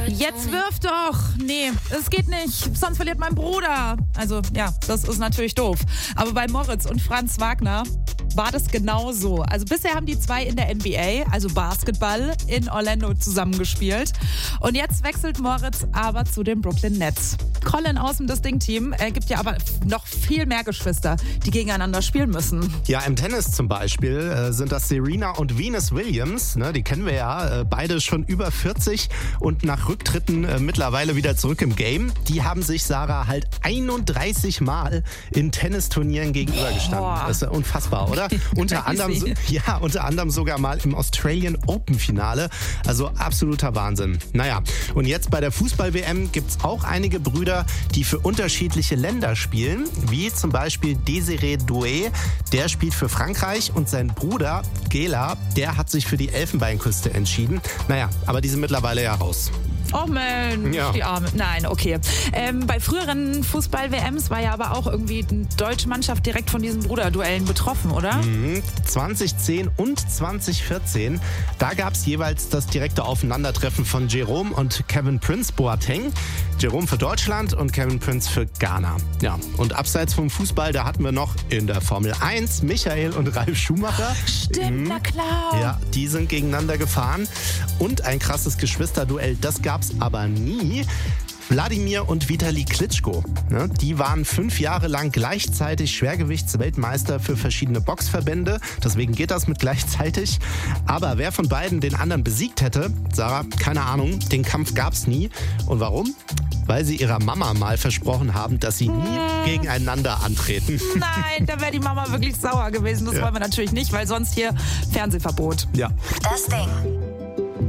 Jetzt wirf doch. Nee, es geht nicht. Sonst verliert mein Bruder. Also ja, das ist natürlich doof. Aber bei Moritz und Franz Wagner war das genau so. Also bisher haben die zwei in der NBA, also Basketball, in Orlando zusammengespielt. Und jetzt wechselt Moritz aber zu den Brooklyn Nets. Colin aus dem Distinct-Team gibt ja aber noch viel mehr Geschwister, die gegeneinander spielen müssen. Ja, im Tennis zum Beispiel sind das Serena und Venus Williams. Ne, die kennen wir ja, beide schon über 40 und nach Rücktritten mittlerweile wieder zurück im Game. Die haben sich, Sarah, halt 31 Mal in Tennisturnieren gegenübergestanden. Boah. Das ist ja unfassbar, oder? unter anderem sogar mal im Australian Open Finale. Also absoluter Wahnsinn. Naja, und jetzt bei der Fußball-WM gibt es auch einige Brüder, die für unterschiedliche Länder spielen, wie zum Beispiel Desiré Doué, der spielt für Frankreich und sein Bruder Gela, der hat sich für die Elfenbeinküste entschieden. Naja, aber die sind mittlerweile ja raus. Oh Mensch, Ja. die Arme. Nein, okay. Bei früheren Fußball-WMs war ja aber auch irgendwie die deutsche Mannschaft direkt von diesen Bruderduellen betroffen, oder? 2010 und 2014, da gab es jeweils das direkte Aufeinandertreffen von Jerome und Kevin Prince Boateng. Jerome für Deutschland und Kevin Prince für Ghana. Ja, und abseits vom Fußball, da hatten wir noch in der Formel 1 Michael und Ralf Schumacher. Stimmt, na klar. Ja, die sind gegeneinander gefahren. Und ein krasses Geschwisterduell, das gab's aber nie. Wladimir und Vitali Klitschko, ne, die waren 5 Jahre lang gleichzeitig Schwergewichtsweltmeister für verschiedene Boxverbände. Deswegen geht das mit gleichzeitig. Aber wer von beiden den anderen besiegt hätte, Sarah, keine Ahnung, den Kampf gab's nie. Und warum? Weil sie ihrer Mama mal versprochen haben, dass sie nie gegeneinander antreten. Nein, da wäre die Mama wirklich sauer gewesen. Das wollen wir natürlich nicht, weil sonst hier Fernsehverbot. Ja. Das Ding.